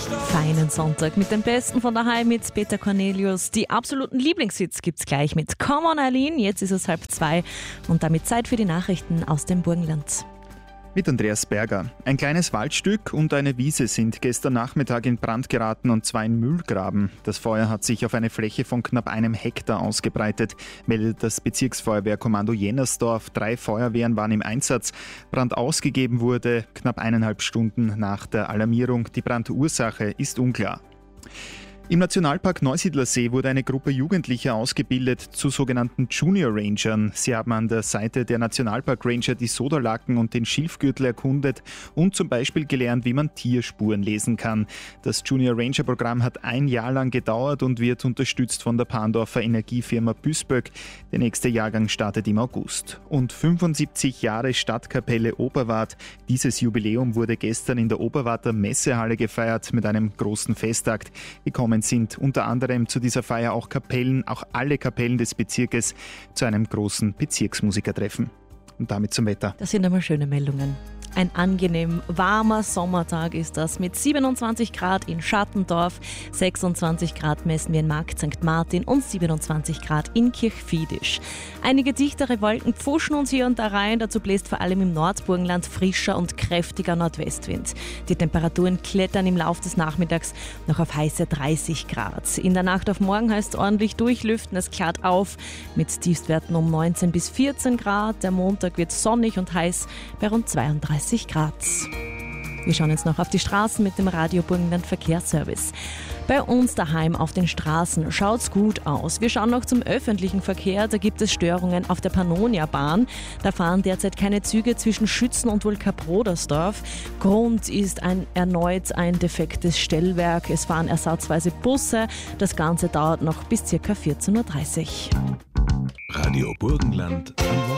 Feinen Sonntag mit dem Besten von daheim mit Peter Cornelius. Die absoluten Lieblingshits gibt's gleich mit Come on Eileen. Jetzt ist es 1:30 und damit Zeit für die Nachrichten aus dem Burgenland. Mit Andreas Berger. Ein kleines Waldstück und eine Wiese sind gestern Nachmittag in Brand geraten und zwar in Mühlgraben. Das Feuer hat sich auf eine Fläche von knapp 1 Hektar ausgebreitet, meldet das Bezirksfeuerwehrkommando Jennersdorf. 3 Feuerwehren waren im Einsatz. Brand ausgegeben wurde knapp 1,5 Stunden nach der Alarmierung. Die Brandursache ist unklar. Im Nationalpark Neusiedlersee wurde eine Gruppe Jugendlicher ausgebildet zu sogenannten Junior Rangern. Sie haben an der Seite der Nationalpark Ranger die Sodalaken und den Schilfgürtel erkundet und zum Beispiel gelernt, wie man Tierspuren lesen kann. Das Junior Ranger Programm hat 1 Jahr lang gedauert und wird unterstützt von der Parndorfer Energiefirma Büsböck. Der nächste Jahrgang startet im August. Und 75 Jahre Stadtkapelle Oberwart. Dieses Jubiläum wurde gestern in der Oberwarter Messehalle gefeiert mit einem großen Festakt. Gekommen sind unter anderem zu dieser Feier auch Kapellen, auch alle Kapellen des Bezirkes, zu einem großen Bezirksmusikertreffen. Und damit zum Wetter. Das sind einmal schöne Meldungen. Ein angenehm warmer Sommertag ist das mit 27 Grad in Schattendorf, 26 Grad messen wir in Markt St. Martin und 27 Grad in Kirchfiedisch. Einige dichtere Wolken pfuschen uns hier und da rein, dazu bläst vor allem im Nordburgenland frischer und kräftiger Nordwestwind. Die Temperaturen klettern im Laufe des Nachmittags noch auf heiße 30 Grad. In der Nacht auf morgen heißt es ordentlich durchlüften, es klart auf mit Tiefstwerten um 19 bis 14 Grad. Der Montag wird sonnig und heiß bei rund 32 Grad. Wir schauen jetzt noch auf die Straßen mit dem Radio Burgenland Verkehrsservice. Bei uns daheim auf den Straßen schaut's gut aus. Wir schauen noch zum öffentlichen Verkehr. Da gibt es Störungen auf der Pannonia-Bahn. Da fahren derzeit keine Züge zwischen Schützen und Wulka-Brodersdorf. Grund ist erneut ein defektes Stellwerk. Es fahren ersatzweise Busse. Das Ganze dauert noch bis ca. 14:30 Uhr. Radio Burgenland am Wochenende.